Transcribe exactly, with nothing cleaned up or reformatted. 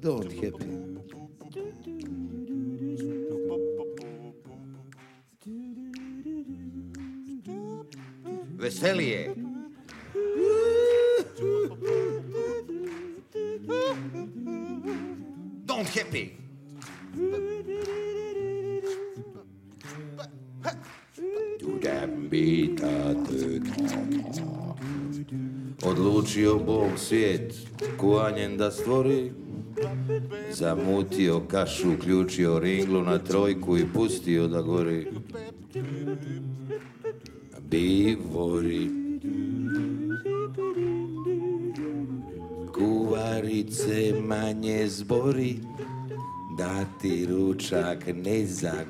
Don't happy. Veselije. Don't happy. Odlučio Bog svijet kuvanjem da stvori, zamutio kašu, uključio ringlu na trojku i pustio da gori. Bivori, kuvarice manje zbori, da ti ručak ne zagori.